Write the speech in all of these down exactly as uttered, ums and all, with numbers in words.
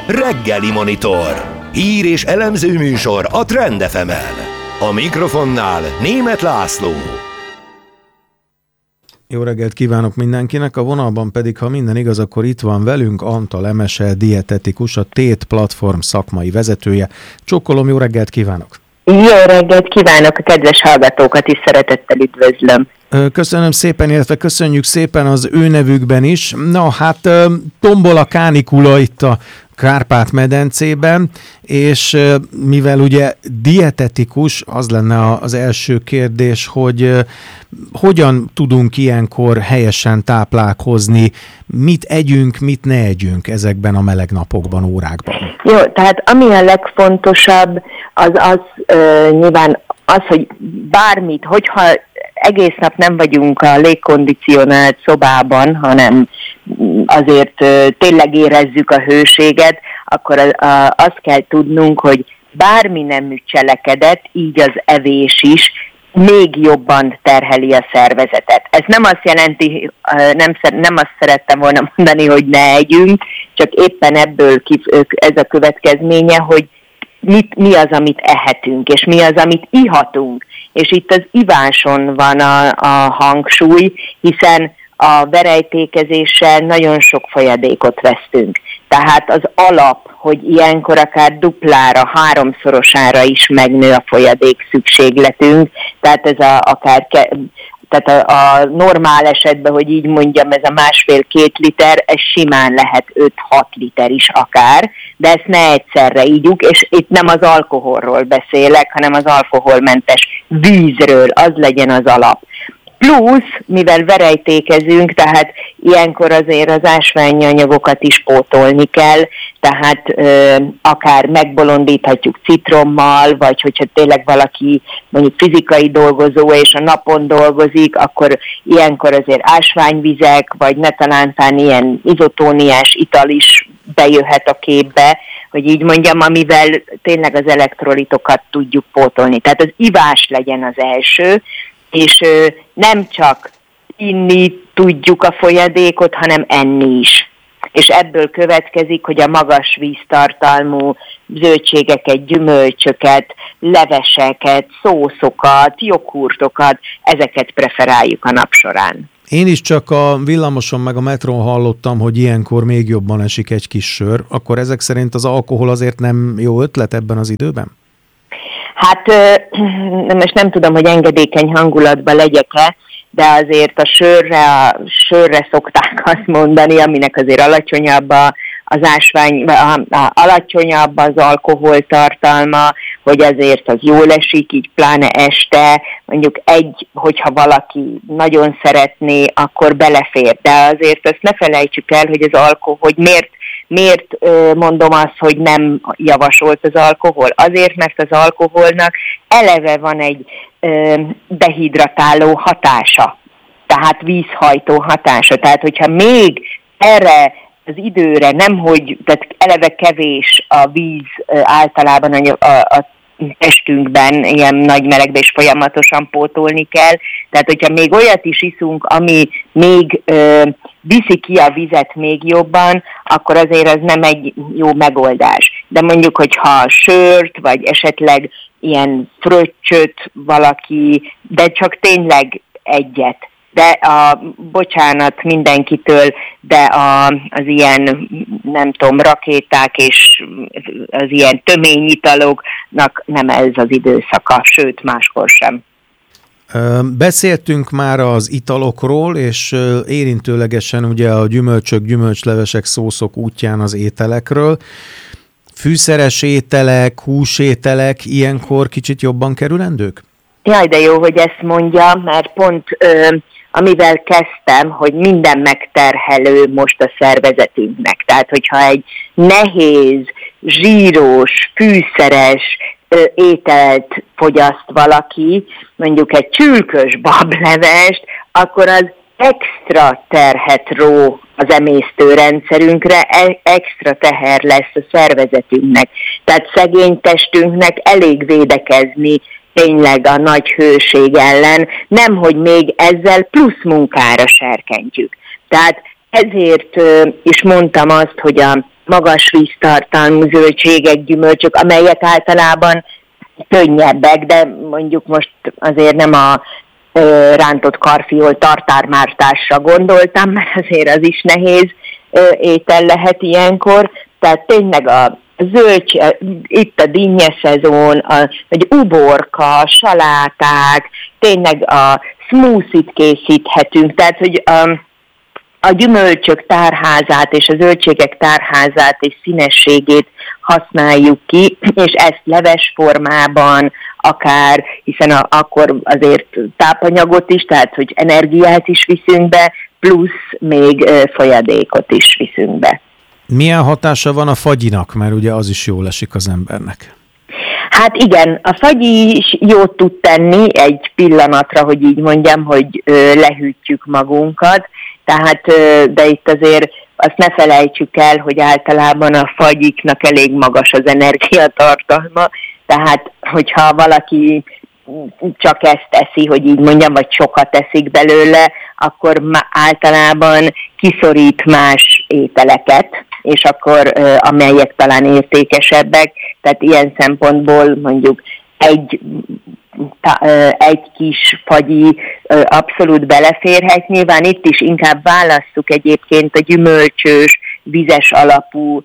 Reggeli Monitor. Hír és elemző műsor a Trend ef emen. A mikrofonnál Németh László. Jó reggelt kívánok mindenkinek, a vonalban pedig, ha minden igaz, akkor itt van velünk Antal Emese, dietetikus, a Tét platform szakmai vezetője. Csókolom, jó reggelt kívánok! Jó reggelt kívánok, a kedves hallgatókat is szeretettel üdvözlöm. Köszönöm szépen, illetve köszönjük szépen az ő nevükben is. Na hát tombol a kánikula itt a Kárpát-medencében, és mivel ugye dietetikus, az lenne az első kérdés, hogy hogyan tudunk ilyenkor helyesen táplálkozni, mit együnk, mit ne együnk ezekben a meleg napokban, órákban? Jó, tehát ami a legfontosabb, az az uh, nyilván az, hogy bármit, hogyha egész nap nem vagyunk a légkondicionált szobában, hanem azért uh, tényleg érezzük a hőséget, akkor uh, azt kell tudnunk, hogy bármi nemű cselekedet, így az evés is, még jobban terheli a szervezetet. Ez nem azt jelenti, nem, nem azt szerettem volna mondani, hogy ne együnk, csak éppen ebből ez a következménye, hogy mit, mi az, amit ehetünk, és mi az, amit ihatunk. És itt az iváson van a, a hangsúly, hiszen a verejtékezéssel nagyon sok folyadékot vesztünk. Tehát az alap, hogy ilyenkor akár duplára, háromszorosára is megnő a folyadék szükségletünk, tehát ez a, akár ke, tehát a, a normál esetben, hogy így mondjam, ez a másfél-két liter, ez simán lehet öt-hat liter is akár, de ezt ne egyszerre ígyuk, és itt nem az alkoholról beszélek, hanem az alkoholmentes vízről, az legyen az alap. Plusz, mivel verejtékezünk, tehát ilyenkor azért az ásványi anyagokat is pótolni kell, tehát ö, akár megbolondíthatjuk citrommal, vagy hogyha tényleg valaki mondjuk fizikai dolgozó és a napon dolgozik, akkor ilyenkor azért ásványvizek, vagy ne talántán ilyen izotóniás ital is bejöhet a képbe, hogy így mondjam, amivel tényleg az elektrolitokat tudjuk pótolni. Tehát az ivás legyen az első, és ö, nem csak inni tudjuk a folyadékot, hanem enni is. És ebből következik, hogy a magas víztartalmú zöldségeket, gyümölcsöket, leveseket, szószokat, joghurtokat, ezeket preferáljuk a nap során. Én is csak a villamoson meg a metrón hallottam, hogy ilyenkor még jobban esik egy kis sör. Akkor ezek szerint az alkohol azért nem jó ötlet ebben az időben? Hát most nem tudom, hogy engedékeny hangulatban legyek-e, de azért a sörre, a sörre szokták azt mondani, aminek azért alacsonyabb a, az ásvány, a, a, alacsonyabb az alkoholtartalma, hogy azért az jól esik, így pláne este, mondjuk egy, hogyha valaki nagyon szeretné, akkor belefér. De azért ezt ne felejtsük el, hogy az alkohol, hogy miért Miért mondom azt, hogy nem javasolt az alkohol? Azért, mert az alkoholnak eleve van egy dehidratáló hatása, tehát vízhajtó hatása. Tehát, hogyha még erre az időre nem, hogy tehát eleve kevés a víz általában a, a, a testünkben, ilyen nagy melegben is folyamatosan pótolni kell. Tehát, hogyha még olyat is iszunk, ami még ö, viszi ki a vizet még jobban, akkor azért az nem egy jó megoldás. De mondjuk, hogyha sört, vagy esetleg ilyen fröccsöt valaki, de csak tényleg egyet. De a, bocsánat mindenkitől, de a, az ilyen, nem tudom, rakéták és az ilyen töményitaloknak nem ez az időszaka, sőt máskor sem. Beszéltünk már az italokról, és érintőlegesen ugye a gyümölcsök, gyümölcslevesek, szószok útján az ételekről. Fűszeres ételek, húsételek ilyenkor kicsit jobban kerülendők? Jaj, de jó, hogy ezt mondja, mert pont ö, amivel kezdtem, hogy minden megterhelő most a szervezetünknek. Tehát, hogyha egy nehéz, zsíros, fűszeres ö, ételt fogyaszt valaki, mondjuk egy csülkös bablevest, akkor az extra terhet ró az emésztőrendszerünkre, extra teher lesz a szervezetünknek. Tehát szegény testünknek elég védekezni tényleg a nagy hőség ellen, nemhogy még ezzel plusz munkára serkentjük. Tehát ezért is mondtam azt, hogy a magas víztartalmú zöldségek, gyümölcsök, amelyek általában könnyebbek, de mondjuk most azért nem a ö, rántott karfiol tartármártásra gondoltam, mert azért az is nehéz ö, étel lehet ilyenkor. Tehát tényleg a zöldség, itt a dinnye szezon, a, vagy uborka, saláták, tényleg a smoothie-t készíthetünk, tehát hogy a, a gyümölcsök tárházát és a zöldségek tárházát és színességét használjuk ki, és ezt leves formában, akár, hiszen a, akkor azért tápanyagot is, tehát hogy energiát is viszünk be, plusz még folyadékot is viszünk be. Milyen hatása van a fagyinak, mert ugye az is jól esik az embernek? Hát igen, a fagyi is jót tud tenni egy pillanatra, hogy így mondjam, hogy ö, lehűtjük magunkat, tehát, ö, de itt azért azt ne felejtsük el, hogy általában a fagyiknak elég magas az energiatartalma, tehát hogyha valaki csak ezt teszi, hogy így mondjam, vagy sokat teszik belőle, akkor általában kiszorít más ételeket, és akkor amelyek talán értékesebbek, tehát ilyen szempontból mondjuk egy, egy kis fagyi abszolút beleférhet. Nyilván itt is inkább válasszuk egyébként a gyümölcsös, vizes alapú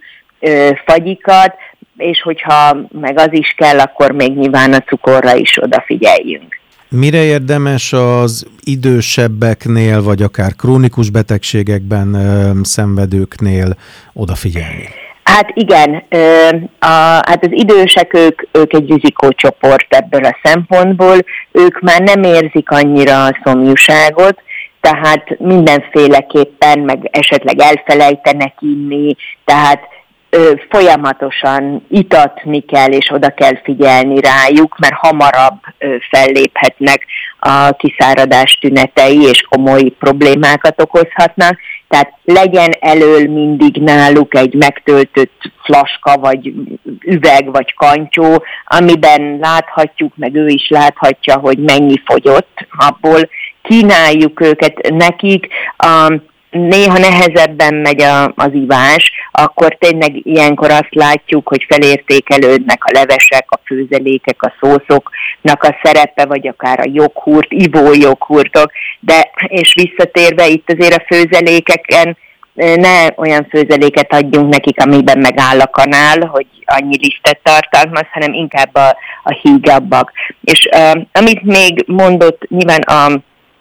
fagyikat, és hogyha meg az is kell, akkor még nyilván a cukorra is odafigyeljünk. Mire érdemes az idősebbeknél, vagy akár krónikus betegségekben ö, szenvedőknél odafigyelni? Hát igen, ö, a, hát az idősek, ők, ők egy rizikócsoport ebből a szempontból, ők már nem érzik annyira a szomjúságot, tehát mindenféleképpen, meg esetleg elfelejtenek inni, tehát ö, folyamatosan itatni kell, és oda kell figyelni rájuk, mert hamarabb ö, felléphetnek a kiszáradás tünetei, és komoly problémákat okozhatnak. Tehát legyen elől mindig náluk egy megtöltött flaska, vagy üveg, vagy kancsó, amiben láthatjuk, meg ő is láthatja, hogy mennyi fogyott abból. Kínáljuk őket nekik, a, néha nehezebben megy a, az ivás, akkor tényleg ilyenkor azt látjuk, hogy felértékelődnek a levesek, a főzelékek, a szószoknak a szerepe, vagy akár a joghurt, ivójoghurtok, de és visszatérve itt azért a főzelékeken ne olyan főzeléket adjunk nekik, amiben megáll a kanál, hogy annyi lisztet tartalmaz, hanem inkább a, a hígabbak. És uh, amit még mondott, nyilván a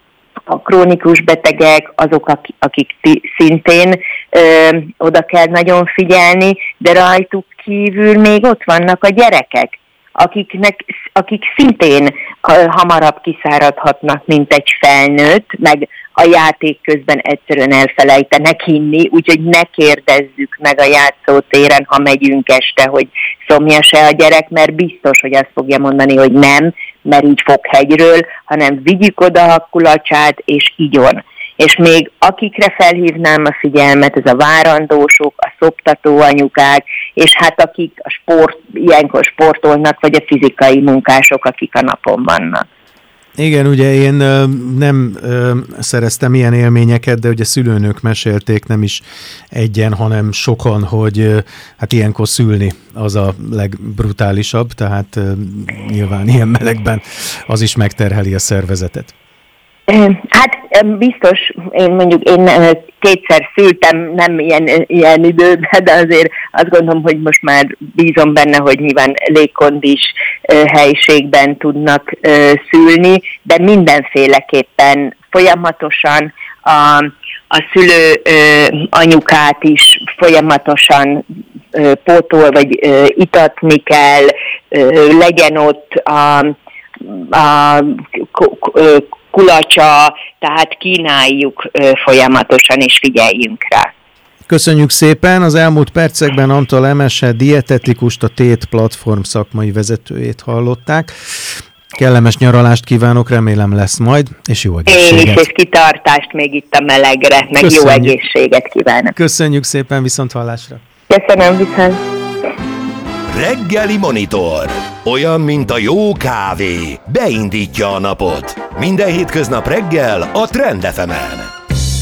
A krónikus betegek, azok, akik szintén ö, oda kell nagyon figyelni, de rajtuk kívül még ott vannak a gyerekek, akiknek, akik szintén hamarabb kiszáradhatnak, mint egy felnőtt, meg a játék közben egyszerűen elfelejtenek inni, úgyhogy ne kérdezzük meg a játszótéren, ha megyünk este, hogy szomjas-e a gyerek, mert biztos, hogy azt fogja mondani, hogy nem, mert így fog hegyről, hanem vigyük oda a kulacsát, és igyon. És még akikre felhívnám a figyelmet, ez a várandósok, a szoptató anyukák, és hát akik a sport, ilyenkor sportolnak, vagy a fizikai munkások, akik a napon vannak. Igen, ugye én ö, nem ö, szereztem ilyen élményeket, de ugye szülőnök mesélték nem is egyen, hanem sokan, hogy ö, hát ilyenkor szülni az a legbrutálisabb, tehát ö, nyilván ilyen melegben az is megterheli a szervezetet. Hát biztos, én mondjuk én kétszer szültem, nem ilyen, ilyen időben, de azért azt gondolom, hogy most már bízom benne, hogy nyilván légkondis helyiségben tudnak szülni, de mindenféleképpen folyamatosan a, a szülő anyukát is folyamatosan pótol, vagy itatni kell, legyen ott a, a kulacsa, tehát kínáljuk folyamatosan, és figyeljünk rá. Köszönjük szépen! Az elmúlt percekben Antal Emese dietetikust, a Tét platform szakmai vezetőjét hallották. Kellemes nyaralást kívánok, remélem lesz majd, és jó egészséget! Én is, és kitartást még itt a melegre, meg Köszönjük. Jó egészséget kívánok! Köszönjük szépen, viszont hallásra! Köszönöm, viszont! Reggeli Monitor. Olyan, mint a jó kávé. Beindítja a napot. Minden hétköznap reggel a Trend ef emen.